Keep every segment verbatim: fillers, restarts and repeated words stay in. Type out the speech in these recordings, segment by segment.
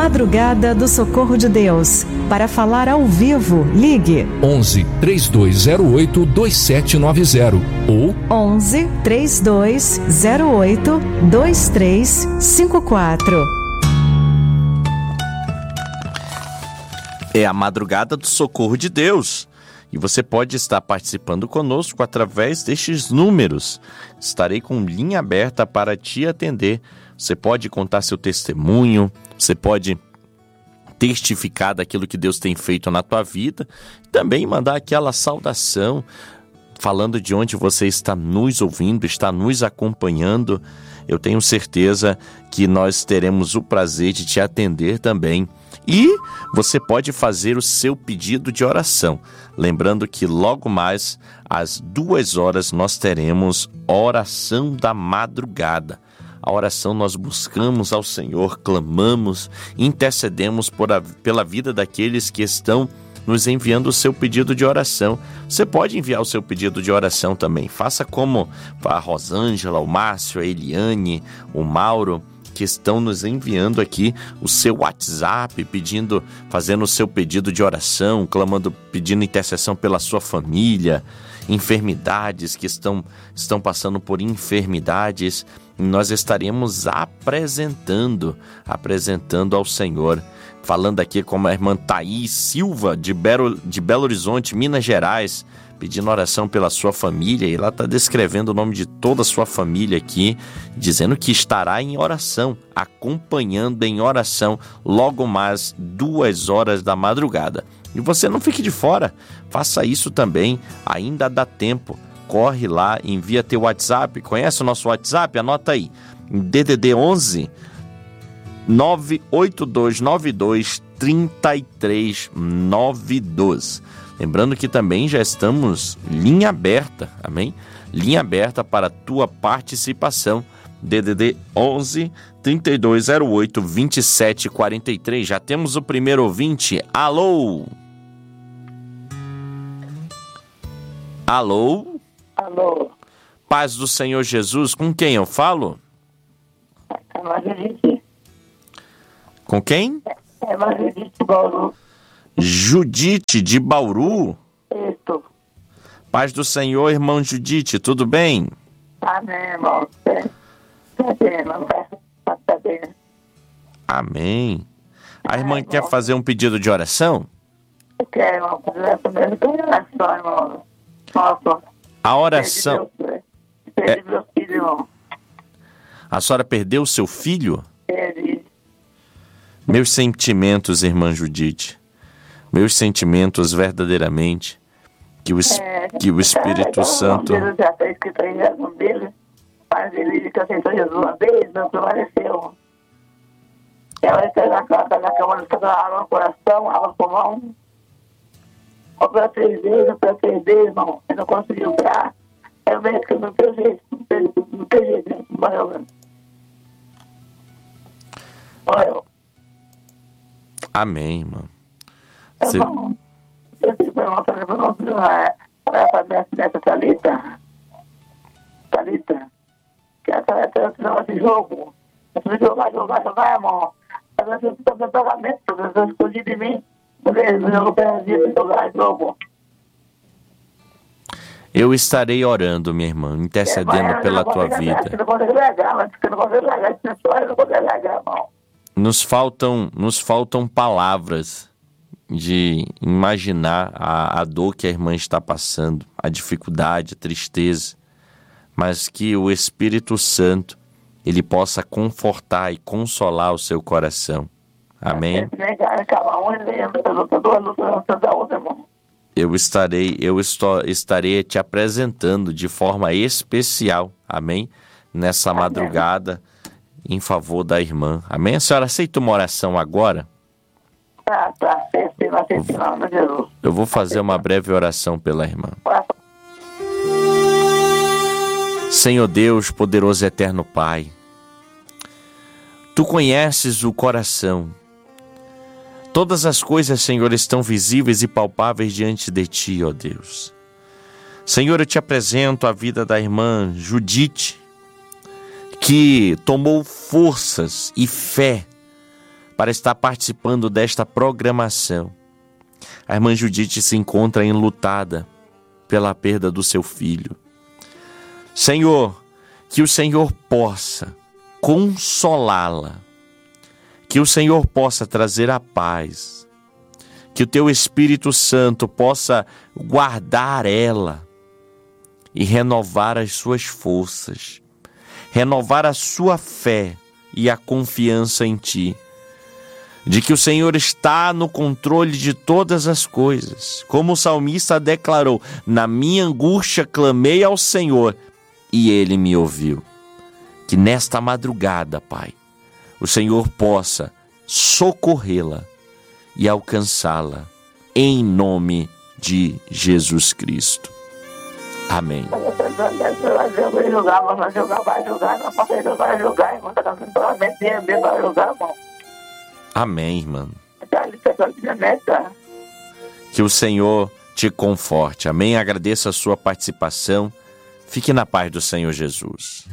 Madrugada do Socorro de Deus. Para falar ao vivo, ligue onze, três dois zero oito, dois sete nove zero ou onze, três dois zero oito, dois três cinco quatro. É a Madrugada do Socorro de Deus. E você pode estar participando conosco através destes números. Estarei com linha aberta para te atender. Você pode contar seu testemunho, você pode testificar daquilo que Deus tem feito na tua vida. Também mandar aquela saudação, falando de onde você está nos ouvindo, está nos acompanhando. Eu tenho certeza que nós teremos o prazer de te atender também. E você pode fazer o seu pedido de oração. Lembrando que logo mais, às duas horas, nós teremos oração da madrugada. A oração nós buscamos ao Senhor, clamamos, intercedemos por a, pela vida daqueles que estão nos enviando o seu pedido de oração. Você pode enviar o seu pedido de oração também. Faça como a Rosângela, o Márcio, a Eliane, o Mauro, que estão nos enviando aqui o seu WhatsApp, pedindo, fazendo o seu pedido de oração, clamando, pedindo intercessão pela sua família, enfermidades que estão, estão passando por enfermidades. Nós estaremos apresentando, apresentando ao Senhor. Falando aqui com a irmã Thaís Silva, de Belo, de Belo Horizonte, Minas Gerais, pedindo oração pela sua família, e ela está descrevendo o nome de toda a sua família aqui, dizendo que estará em oração, acompanhando em oração, logo mais duas horas da madrugada. E você não fique de fora, faça isso também, ainda dá tempo. Corre lá, envia teu WhatsApp, conhece o nosso WhatsApp? Anota aí, D D D onze, nove oito dois nove dois, três três nove dois. Lembrando que também já estamos linha aberta, amém? Linha aberta para a tua participação, D D D onze, trinta e dois zero oito, vinte e sete quarenta e três. Já temos o primeiro ouvinte. Alô? Alô? Alô? Paz do Senhor Jesus, com quem eu falo? É Margarite. Com quem? É Margarite de Bauru. Judite de Bauru? Isso. Paz do Senhor, irmão Judite, tudo bem? Amém, irmão. Tá bem, irmão. Tá bem. Amém. A irmã quer fazer um pedido de oração? Eu quero, irmão. Fazer essa mesma oração, irmão. Nossa. A oração... Perdi meu filho, irmão. A senhora perdeu o seu filho? Perdi. Meus sentimentos, irmã Judite. Meus sentimentos verdadeiramente. Que o, é, que o Espírito é, Santo... Deus já está escrito aí no dele. Mas ele que aceitou Jesus uma vez, não prevaleceu. Ela está na cama, na cama, está água no coração, água no pulmão. Opera três vezes, opera três vezes, irmão. Ele não conseguiu entrar. É o médico que não tem jeito, não tem, não tem jeito, né? Morreu, né? Morreu. Amém, irmão. Você... Irmão, eu disse para o irmão, para a nessa Thalita, Thalita, que ela está fazendo esse jogo. Você jogar, jogar, jogar, irmão. Ela está fazendo pagamento, ela está escondido em mim. Não jogo para jogar jogo. Eu estarei orando, minha irmã, intercedendo é, pela tua vida. Você não consegue largar, mas você não consegue largar, você não consegue largar, irmão. Nos faltam, nos faltam palavras de imaginar a, a dor que a irmã está passando, a dificuldade, a tristeza, mas que o Espírito Santo, ele possa confortar e consolar o seu coração. Amém? Eu estarei, eu estou, estarei te apresentando de forma especial, amém? Nessa amém. Madrugada, em favor da irmã. Amém? A senhora aceita uma oração agora? Tá, tá, aceito, aceito, em nome de Jesus. Eu vou fazer uma breve oração pela irmã. Senhor Deus, poderoso e eterno Pai, Tu conheces o coração. Todas as coisas, Senhor, estão visíveis e palpáveis diante de Ti, ó Deus. Senhor, eu te apresento a vida da irmã Judite, que tomou forças e fé para estar participando desta programação. A irmã Judite se encontra enlutada pela perda do seu filho. Senhor, que o Senhor possa consolá-la, que o Senhor possa trazer a paz, que o Teu Espírito Santo possa guardar ela e renovar as suas forças, renovar a sua fé e a confiança em Ti, de que o Senhor está no controle de todas as coisas. Como o salmista declarou, na minha angústia clamei ao Senhor e Ele me ouviu. Que nesta madrugada, Pai, o Senhor possa socorrê-la e alcançá-la, em nome de Jesus Cristo. Amém. Amém, irmão. Que o Senhor te conforte. Amém. Agradeço a sua participação. Fique na paz do Senhor Jesus.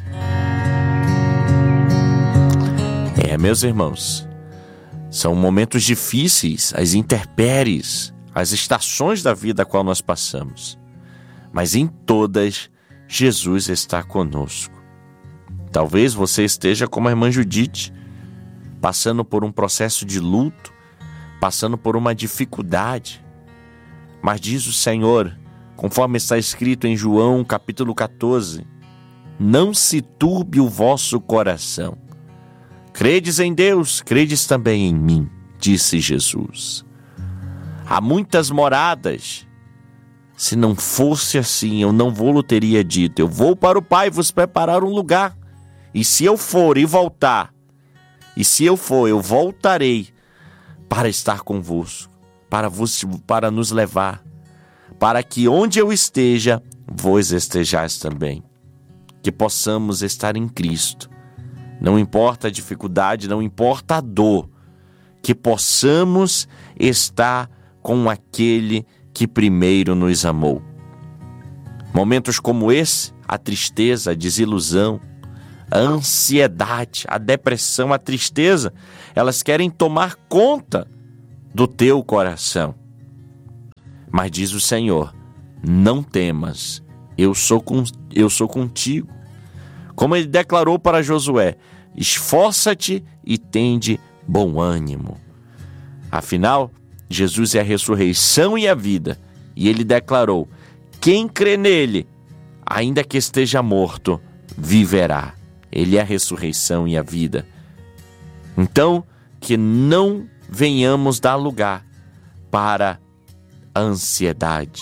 É, meus irmãos, são momentos difíceis, as intempéries, as estações da vida a qual nós passamos. Mas em todas, Jesus está conosco. Talvez você esteja como a irmã Judite, passando por um processo de luto, passando por uma dificuldade. Mas diz o Senhor, conforme está escrito em João capítulo catorze, não se turbe o vosso coração. Credes em Deus, credes também em mim, disse Jesus. Há muitas moradas. Se não fosse assim, eu não vou-lhe teria dito, eu vou para o Pai vos preparar um lugar. E se eu for e voltar, e se eu for, eu voltarei para estar convosco, para, vos, para nos levar, para que onde eu esteja, vós estejais também. Que possamos estar em Cristo. Não importa a dificuldade, não importa a dor, que possamos estar com aquele que primeiro nos amou. Momentos como esse, a tristeza, a desilusão, a ansiedade, a depressão, a tristeza, elas querem tomar conta do teu coração. Mas diz o Senhor, não temas, eu sou, com, eu sou contigo. Como ele declarou para Josué, esforça-te e tende bom ânimo. Afinal, Jesus é a ressurreição e a vida. E ele declarou, quem crê nele, ainda que esteja morto, viverá. Ele é a ressurreição e a vida. Então, que não venhamos dar lugar para a ansiedade.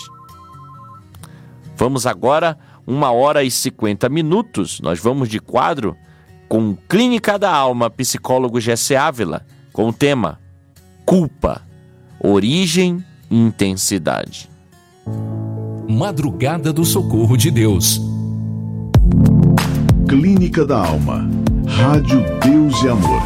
Vamos agora, uma hora e cinquenta minutos, nós vamos de quadro com Clínica da Alma, psicólogo Jessé Ávila, com o tema Culpa, Origem e Intensidade. Madrugada do Socorro de Deus. Clínica da Alma. Rádio Deus e Amor.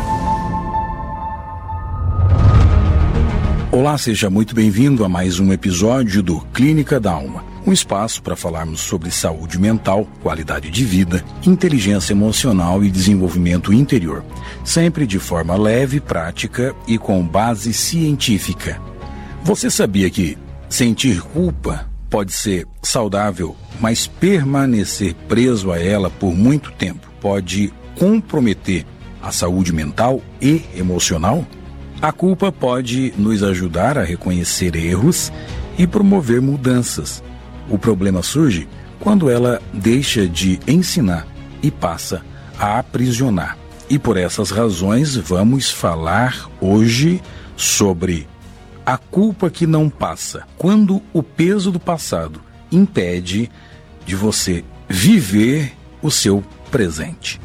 Olá, seja muito bem-vindo a mais um episódio do Clínica da Alma. Um espaço para falarmos sobre saúde mental, qualidade de vida, inteligência emocional e desenvolvimento interior. Sempre de forma leve, prática e com base científica. Você sabia que sentir culpa pode ser saudável, mas permanecer preso a ela por muito tempo pode comprometer a saúde mental e emocional? A culpa pode nos ajudar a reconhecer erros e promover mudanças. O problema surge quando ela deixa de ensinar e passa a aprisionar. E por essas razões vamos falar hoje sobre a culpa que não passa, quando o peso do passado impede de você viver o seu presente.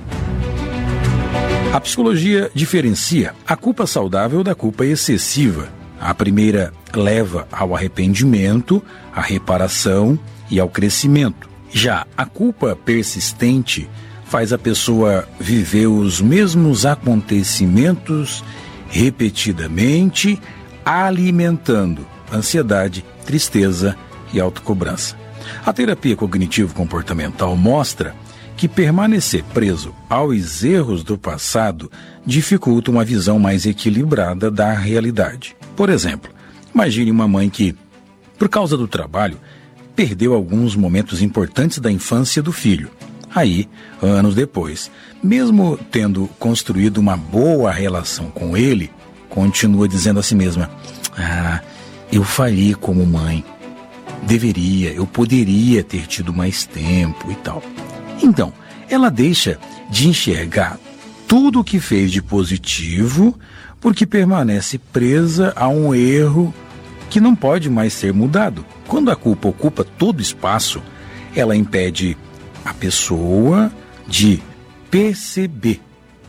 A psicologia diferencia a culpa saudável da culpa excessiva. A primeira leva ao arrependimento, à reparação e ao crescimento. Já a culpa persistente faz a pessoa viver os mesmos acontecimentos repetidamente, alimentando ansiedade, tristeza e autocobrança. A terapia cognitivo-comportamental mostra que permanecer preso aos erros do passado dificulta uma visão mais equilibrada da realidade. Por exemplo, imagine uma mãe que, por causa do trabalho, perdeu alguns momentos importantes da infância do filho. Aí, anos depois, mesmo tendo construído uma boa relação com ele, continua dizendo a si mesma: ah, eu falhei como mãe. Deveria, eu poderia ter tido mais tempo e tal. Então, ela deixa de enxergar tudo o que fez de positivo porque permanece presa a um erro que não pode mais ser mudado. Quando a culpa ocupa todo o espaço, ela impede a pessoa de perceber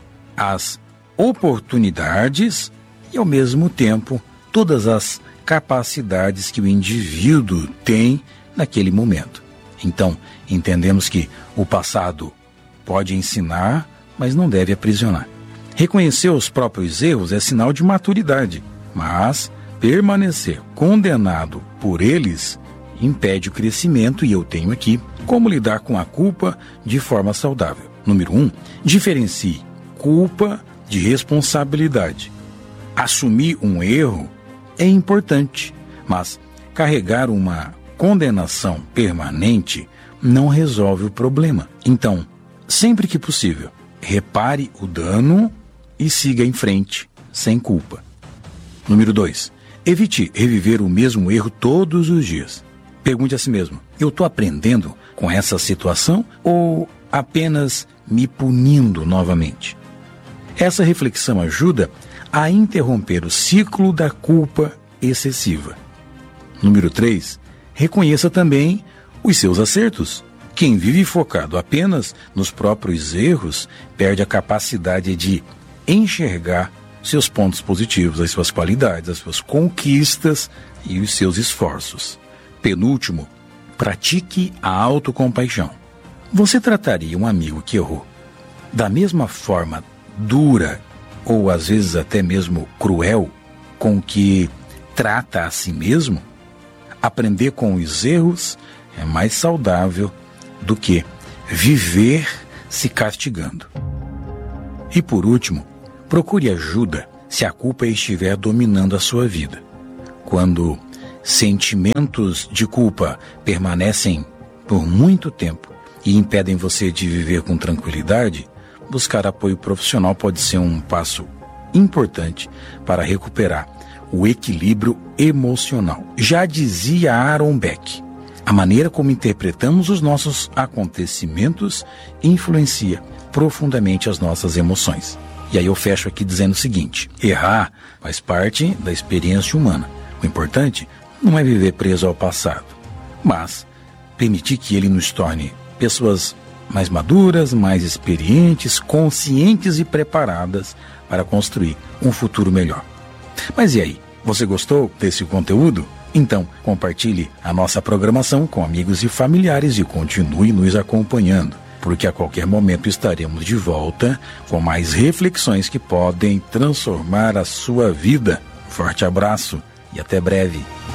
as oportunidades e, ao mesmo tempo, todas as capacidades que o indivíduo tem naquele momento. Então, entendemos que o passado pode ensinar, mas não deve aprisionar. Reconhecer os próprios erros é sinal de maturidade, mas permanecer condenado por eles impede o crescimento, e eu tenho aqui como lidar com a culpa de forma saudável. Número um, diferencie culpa de responsabilidade. Assumir um erro é importante, mas carregar uma condenação permanente não resolve o problema. Então, sempre que possível, repare o dano e siga em frente, sem culpa. Número dois, evite reviver o mesmo erro todos os dias. Pergunte a si mesmo: eu estou aprendendo com essa situação ou apenas me punindo novamente? Essa reflexão ajuda a interromper o ciclo da culpa excessiva. Número três, reconheça também os seus acertos. Quem vive focado apenas nos próprios erros perde a capacidade de enxergar seus pontos positivos, as suas qualidades, as suas conquistas e os seus esforços. Penúltimo, pratique a autocompaixão. Você trataria um amigo que errou da mesma forma dura ou às vezes até mesmo cruel com que trata a si mesmo? Aprender com os erros é mais saudável do que viver se castigando. E por último, procure ajuda se a culpa estiver dominando a sua vida. Quando sentimentos de culpa permanecem por muito tempo e impedem você de viver com tranquilidade, buscar apoio profissional pode ser um passo importante para recuperar o equilíbrio emocional. Já dizia Aaron Beck, a maneira como interpretamos os nossos acontecimentos influencia profundamente as nossas emoções. E aí eu fecho aqui dizendo o seguinte: errar faz parte da experiência humana. O importante não é viver preso ao passado, mas permitir que ele nos torne pessoas mais maduras, mais experientes, conscientes e preparadas para construir um futuro melhor. Mas e aí, você gostou desse conteúdo? Então, compartilhe a nossa programação com amigos e familiares e continue nos acompanhando, porque a qualquer momento estaremos de volta com mais reflexões que podem transformar a sua vida. Forte abraço e até breve.